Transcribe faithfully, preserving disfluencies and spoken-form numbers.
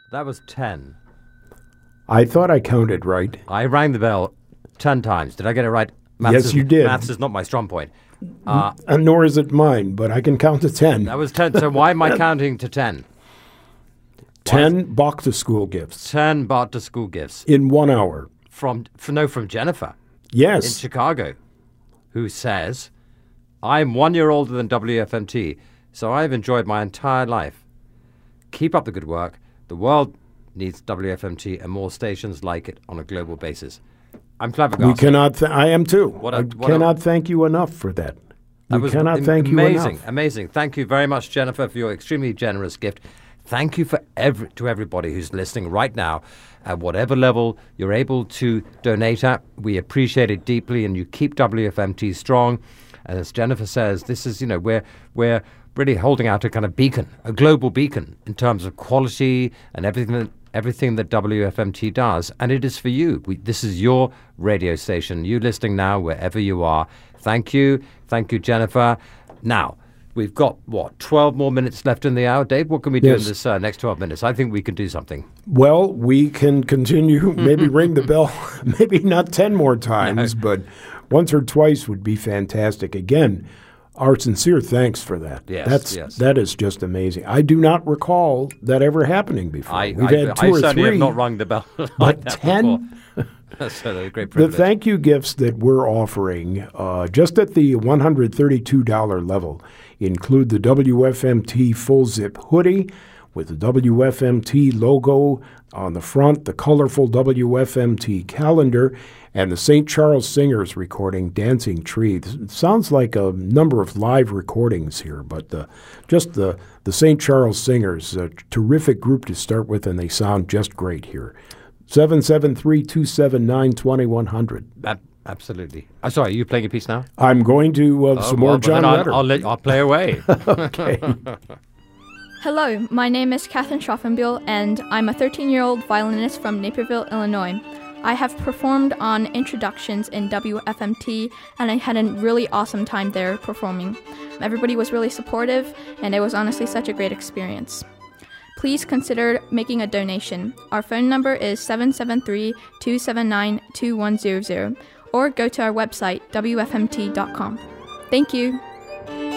That was ten. I thought I counted right. I rang the bell ten times. Did I get it right? Maths Yes, is, you did. Maths is not my strong point. Uh, And nor is it mine, but I can count to ten. that was ten. So why am I counting to ten? ten back to school gifts ten baht to school gifts in one hour. from, from no, from Jennifer in Yes. Chicago, who says, I'm one year older than W F M T, so I've enjoyed my entire life. Keep up the good work. The world needs W F M T and more stations like it on a global basis. I'm We flabbergasted. cannot. Th- I am too. What a- I what a- cannot thank you enough for that. That We was cannot am- thank you amazing, enough. amazing. Thank you very much, Jennifer, for your extremely generous gift. Thank you for every, to everybody who's listening right now, at whatever level you're able to donate at. We appreciate it deeply, and you keep W F M T strong. And as Jennifer says, this is, you know, we're we're really holding out a kind of beacon, a global beacon in terms of quality and everything that everything that W F M T does, and it is for you. We, this is your radio station. You listening now, wherever you are. Thank you, thank you, Jennifer. Now. We've got, what, twelve more minutes left in the hour. Dave, what can we do Yes. in this uh, next twelve minutes? I think we can do something. Well, we can continue. Maybe ring the bell. Maybe not ten more times, but once or twice would be fantastic. Again, our sincere thanks for that. Yes, That's yes. that is just amazing. I do not recall that ever happening before. I, We've I, had two I or certainly three. have not rung the bell like but that ten. before. So that's a great The privilege. thank you gifts that we're offering, uh, just at the one hundred thirty-two dollars level, include the W F M T full zip hoodie with the W F M T logo on the front, the colorful W F M T calendar, and the Saint Charles Singers recording Dancing Tree. It sounds like a number of live recordings here, but the, just the, the Saint Charles Singers, a terrific group to start with, and they sound just great here. seven seven three, two seven nine, two one zero zero. Ab- absolutely. Uh, sorry, are you playing a piece now? I'm going to uh, Oh, some well, more but John then I'll, Letter. I'll, let, I'll play away. Okay. Hello, my name is Catherine Schroffenbiel, and I'm a thirteen-year-old violinist from Naperville, Illinois. I have performed on introductions in W F M T, and I had a really awesome time there performing. Everybody was really supportive, and it was honestly such a great experience. Please consider making a donation. Our phone number is seven seven three, two seven nine, two one zero zero, or go to our website, W F M T dot com. Thank you.